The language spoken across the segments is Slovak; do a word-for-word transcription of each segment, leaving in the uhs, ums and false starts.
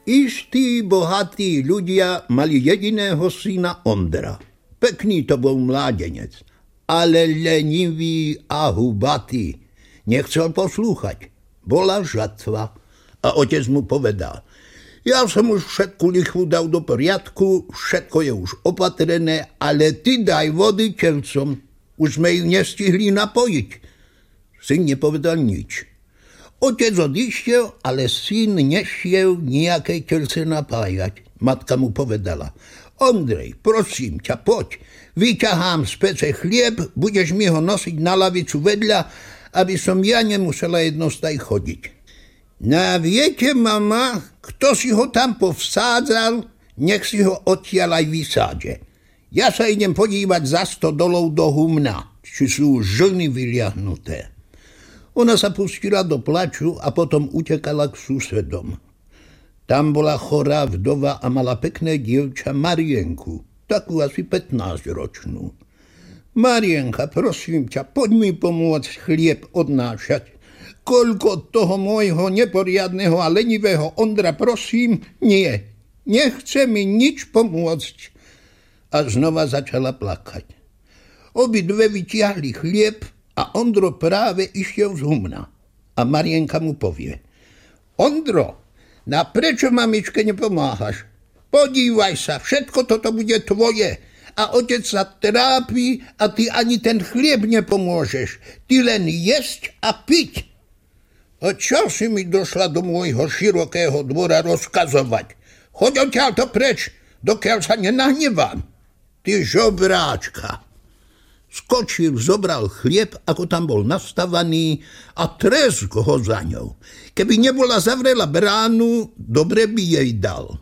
Istí bohatí ľudia mali jediného syna Ondra. Pekný to bol mládenec, ale lenivý a hubatý. Nechcel poslúchať. Bola žatva a otec mu povedal: ja som už všetku lichvu dal do poriadku, všetko je už opatrené, ale ty daj vody telcom. Už sme ich nestihli napojiť. Syn nepovedal nič. Otec odišiel, ale syn nešiel nejakej telce napájať. Matka mu povedala: Ondrej, prosím ťa, poď, vyťahám z pece chlieb, budeš mi ho nosiť na lavicu vedľa, aby som ja nemusela jednostaj chodiť. No viete, mama, kto si ho tam povsádzal, nech si ho odtiaľ aj vysádže. Ja sa idem podívať za sto dolov do humna, či sú žlny vyliahnuté. Ona sa pustila do plaču a potom utekala k susedom. Tam bola chorá vdova a mala pekné dievča Marienku, takú asi pätnásťročnú. Marienka, prosím ťa, poď mi pomôcť chlieb odnášať. Koľko toho môjho neporiadneho a lenivého Ondra, prosím, nie. Nechce mi nič pomôcť. A znova začala plakať. Obidve vytiahli chlieb a Ondro práve išiel z humna. A Marienka mu povie: Ondro, na prečo mamičke nepomáhaš? Podívaj sa, všetko toto bude tvoje. A otec sa trápi a ty ani ten chlieb nepomôžeš. Ty len jesť a piť. A čo si mi došla do môjho širokého dvora rozkazovať? Choď odtiaľto preč, dokiaľ sa nenahnevám. Ty žobráčka. Skočil, zobral chlieb, ako tam bol nastavaný, a tresk ho za ňou. Keby nebola zavrela bránu, dobre by jej dal.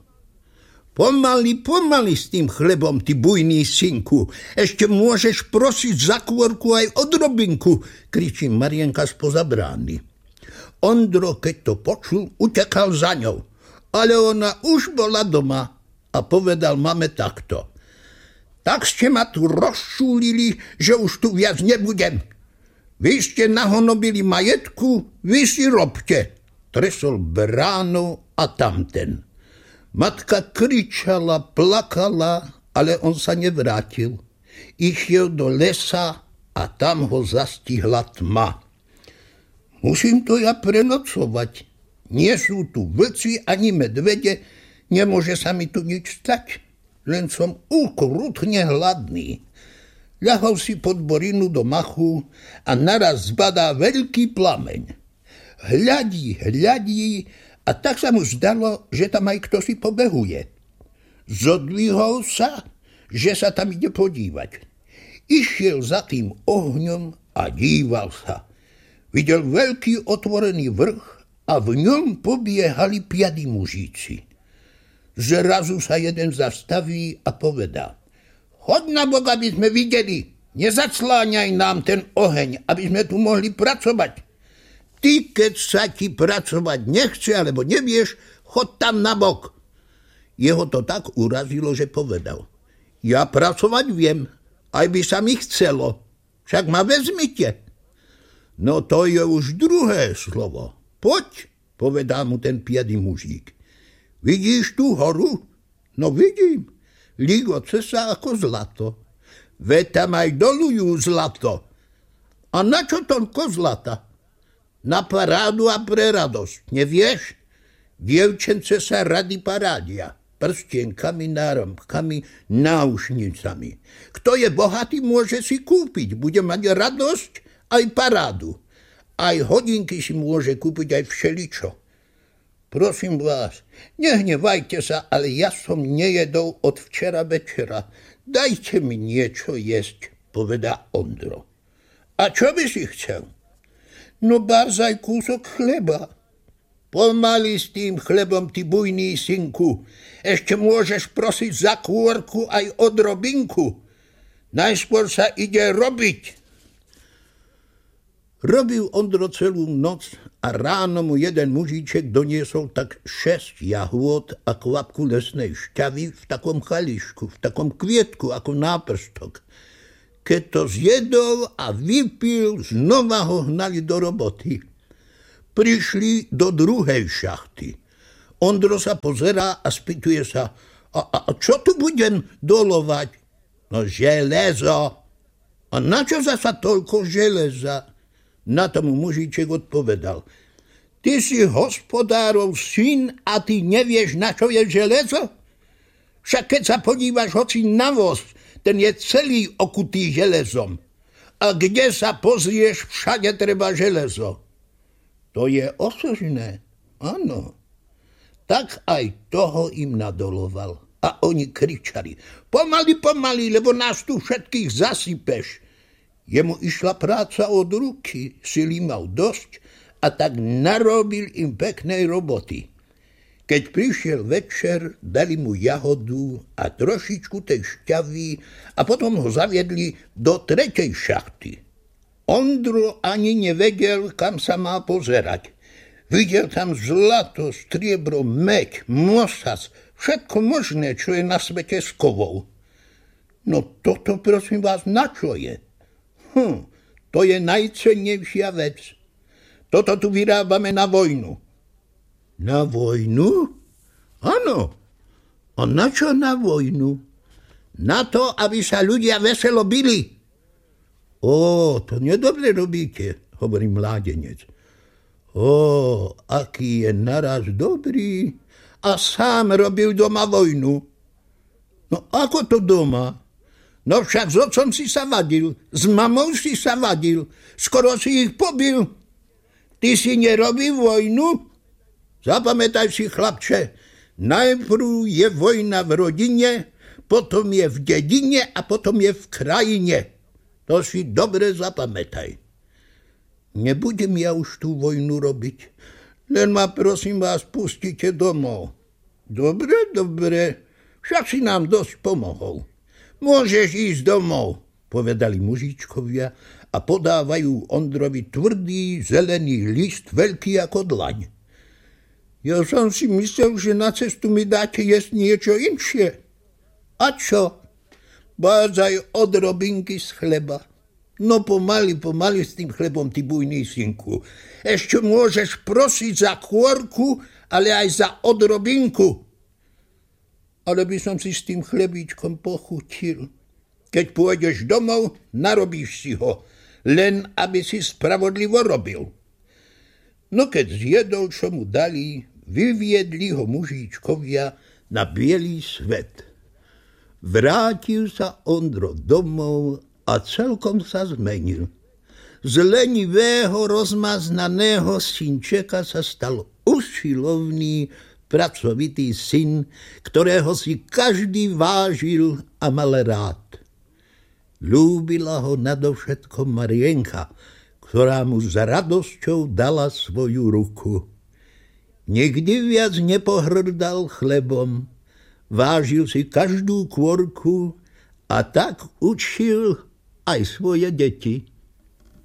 Pomaly, pomaly s tým chlebom, ty bujný synku. Ešte môžeš prosiť za kôrku aj odrobinku, kričí Marienka spoza brány. Ondro, keď to počul, utekal za ňou. Ale ona už bola doma a povedal mame takto: tak ste ma tu rozšúlili, že už tu viac nebudem. Vy ste nahonobili majetku, vy si robte. Tresol bránu a tamten. Matka kričala, plakala, ale on sa nevrátil. Išiel do lesa a tam ho zastihla tma. Musím to ja prenocovať. Nie sú tu vlci ani medvede, nemôže sa mi tu nič stať. Len som ukrutne hladný. Ľahol si pod borinu do machu a naraz zbadá veľký plameň. Hľadí, hľadí a tak sa mu zdalo, že tam aj kto si pobehuje. Zodvihol sa, že sa tam ide podívať. Išiel za tým ohňom a díval sa. Videl veľký otvorený vrch a v ňom pobiehali piadi mužíci. Zrazu sa jeden zastaví a povedá: choď na bok, aby sme videli, nezacláňaj nám ten oheň, aby sme tu mohli pracovať. Ty, keď sa ti pracovať nechce, alebo nevieš, choď tam na bok. Jeho to tak urazilo, že povedal: ja pracovať viem, aj by sa mi chcelo, však ma vezmite. No to je už druhé slovo. Poď, povedá mu ten piady mužík. Vidíš tú horu? No vidím. Ligoce sa ako zlato. Veď tam aj dolujú zlato. A na čo toľko zlata? Na parádu a pre radosť. Nevieš? Dievčence sa rady parádia. Prstienkami, náramkami, náušnicami. Kto je bohatý, môže si kúpiť. Bude mať radosť aj parádu. Aj hodinky si môže kúpiť aj všeličo. Prosím vás, nehnevajte sa, ale ja som nejedol od včera večera. Dajte mi niečo jesť, povedá Ondro. A čo by si chcel? No barzaj kúsok chleba. Pomaly s tým chlebom, ty bujný synku. Ešte môžeš prosiť za kôrku aj odrobinku. Najskôr sa ide robiť. Robil Ondro celú noc a ráno mu jeden mužíček doniesol tak šesť jahôd a kvapku lesnej šťavy v takom chališku, v takom kvietku ako náprstok. Keď to zjedol a vypil, znova ho hnali do roboty. Prišli do druhej šachty. Ondro sa pozerá a spýtuje sa, a, a, a čo tu budem dolovať? No železo. A na čo zasa toľko železa? Na tomu mužíček odpovedal, ty si hospodárov syn a ty nevieš, na čo je železo? Však keď sa podívaš hoci na voz, ten je celý okutý železom. A kde sa pozrieš, všade treba železo. To je osožné, áno. Tak aj toho im nadoloval. A oni kričali, pomaly, pomaly, lebo nás tu všetkých zasypeš. Jemu išla práca od ruky, sily mal dosť a tak narobil im peknej roboty. Keď prišiel večer, dali mu jahodu a trošičku tej šťavy a potom ho zaviedli do tretej šachty. Ondro ani nevedel, kam sa má pozerať. Videl tam zlato, striebro, meď, mosas, všetko možné, čo je na svete s kovou. No toto, prosím vás, na čo je? Hm, to je najcennejšia vec. Toto tu vyrábame na vojnu. Na vojnu? Áno. A na čo na vojnu? Na to, aby sa ľudia veselo bili. Ó, to nedobre robíte, hovorí mládenec. Ó, aký je naraz dobrý. A sám robil doma vojnu. No ako to doma? No však s otcom si sa vadil, s mamou si sa vadil, skoro si ich pobil. Ty si nerobí vojnu? Zapamätaj si, chlapče, najprv je vojna v rodine, potom je v dedine a potom je v krajine. To si dobre zapamätaj. Nebudem ja už tú vojnu robiť, len ma prosím vás pustite domov. Dobre, dobre, však si nám dosť pomohol. Môžeš ísť domov, povedali mužičkovia a podávajú Ondrovi tvrdý zelený list, veľký ako dlaň. Ja som si myslel, že na cestu mi dáte jesť niečo inšie. A čo? Bádzaj odrobinky z chleba. No pomaly, pomaly s tým chlebom, ty bujný synku. Ešte môžeš prosiť za kôrku, ale aj za odrobinku. Ale by som si s tým chlebíčkom pochutil. Keď pôjdeš domov, narobíš si ho, len aby si spravodlivo robil. No keď zjedol, čo mu dali, vyviedli ho mužíčkovia na bielý svet. Vrátil sa Ondro domov a celkom sa zmenil. Z lenivého, rozmaznaného synčeka sa stal usilovný, pracovitý syn, ktorého si každý vážil a mal rád. Ľúbila ho nadovšetko Marienka, ktorá mu s radosťou dala svoju ruku. Nikdy viac nepohrdal chlebom, vážil si každú kôrku a tak učil aj svoje deti.